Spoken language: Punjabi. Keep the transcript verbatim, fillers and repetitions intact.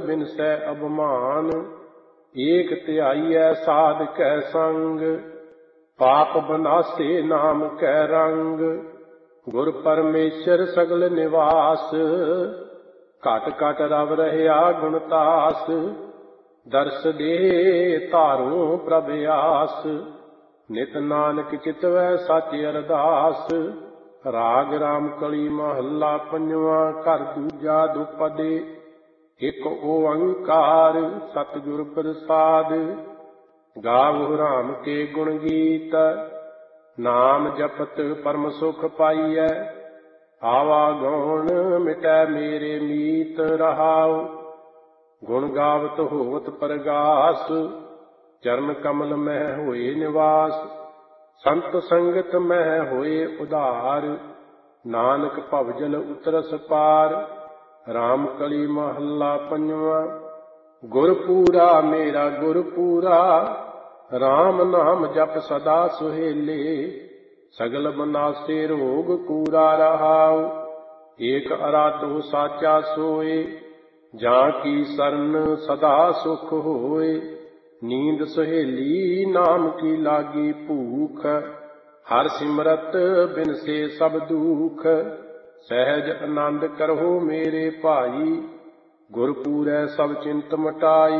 ਬਿਨਸੈ ਅਭਮਾਨ। ਏਕ ਧਿਆਈਐ ਸਾਧ ਕੈ ਸੰਗ, ਪਾਪ ਬਨਾਸੇ ਨਾਮ ਕੈ ਰੰਗ। ਗੁਰ ਪਰਮੇਸ਼ਰ ਸਗਲ ਨਿਵਾਸ, ਘਟ ਘਟ ਰਵ ਰਹਿਆ ਗੁਣਤਾਸ। ਦਰਸ ਦੇ ਧਾਰੂ ਪ੍ਰਭ ਆਸ, ਨਿਤ ਨਾਨਕ ਚਿਤਵੈ ਸਚ ਅਰਦਾਸ। ਰਾਗ ਰਾਮ ਕਲੀ ਮਹੱਲਾ ਪੰਜਵਾਂ, ਘਰ ਦੂਜਾ ਦੁਪਦੇ। ਇਕ ਓੰਕਾਰ ਸਤਿਗੁਰ ਪ੍ਰਸਾਦਿ, ਗਾਵੋ ਰਾਮ ਕੇ ਗੁਣ ਗੀਤ। ਨਾਮ ਜਪਤ ਪਰਮ ਸੁਖ ਪਾਈਐ, ਆਵਾ ਗੌਣ ਮਿਟੈ ਮੇਰੇ ਮੀਤ। ਰਹਾਉ ਗੁਣ ਗਾਵਤ ਹੋਵਤ ਪਰਗਾਸ, ਚਰਨ ਕਮਲ ਮਹਿ ਹੋਏ ਨਿਵਾਸ। ਸੰਤ ਸੰਗਤ ਮਹਿ ਹੋਏ ਉਧਾਰ, ਨਾਨਕ ਭਵਜਲ ਉਤਰਸ ਪਾਰ। ਰਾਮ ਕਲੀ ਮਹੱਲਾ ਪੰਜਵਾਂ, ਗੁਰ ਪੂਰਾ ਮੇਰਾ ਗੁਰ ਪੂਰਾ। ਰਾਮ ਨਾਮ ਜਪ ਸਦਾ ਸੁਹੇਲੇ, ਸਗਲ ਬਨਾਸੇ ਰੋਗ ਕੂਰਾ। ਰਹਾਉ ਏਕ ਅਰਾਧੋ ਸਾਚਾ ਸੋਏ, ਜਾਂ ਕੀ ਸਰਨ ਸਦਾ ਸੁਖ ਹੋਏ। ਨੀਂਦ ਸੁਹੇਲੀ ਨਾਮ ਕੀ ਲਾਗੀ ਭੂਖ, ਹਰ ਸਿਮਰਤ ਬਿਨਸੇ ਸਭ ਦੁਖ। ਸਹਿਜ ਆਨੰਦ ਕਰਹੁ ਮੇਰੇ ਭਾਈ, ਗੁਰ ਪੂਰੈ ਸਭ ਚਿੰਤ ਮਟਾਈ।